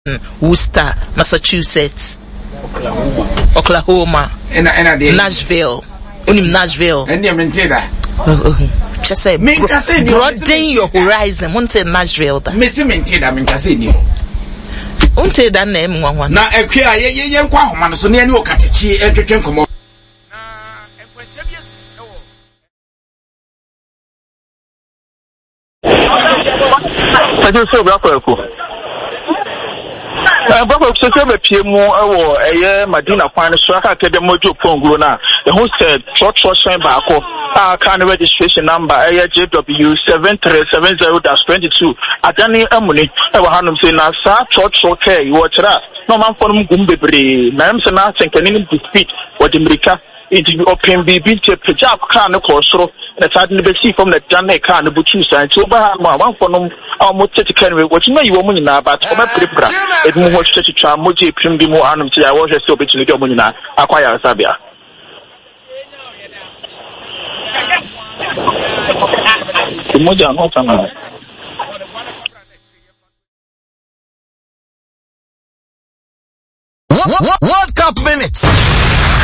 Worcester, Massachusetts, Oklahoma, Nashville. Nashville. And you maintain that. Just say, broaden your horizon. Won't say Nashville. Missy maintain, I mean, Cassini. Won't say that name one. Now, a queer young woman, so near no catchy, and come on. I just saw Baba Sebe Piemo or Madina Fine Straka Mojo Ponguna, the host said short Bako, kind of registration number JW 7370-22. Adani Emuni, Evahanum say Nasa, short care, you watch that. No man for Mumbebre, Namsana, Sankanin defeat, what America. Into open BB to Pajab Khan of Kosro, that I didn't see from the Jane Khan of Buchusa, and to Bahama, one for them, almost to carry what you may woman now, but for my prepra, it more to try Moji Primbimo Anum to I was just so between the Dominina, acquire Sabia. The Moja not World Cup minutes.